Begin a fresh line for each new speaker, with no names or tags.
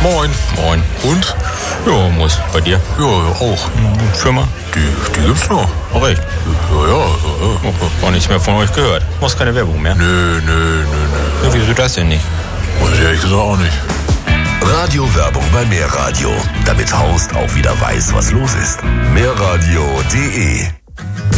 Moin.
Moin.
Und?
Ja, muss. Bei dir?
Ja, auch.
Firma?
Die gibt's noch.
Auch recht.
Ja.
Auch nichts mehr von euch gehört. Muss keine Werbung mehr.
Nö.
Ja, wieso das denn nicht?
Weiß ich ehrlich gesagt auch nicht.
Radiowerbung bei Mehrradio, damit Horst auch wieder weiß, was los ist. Mehrradio.de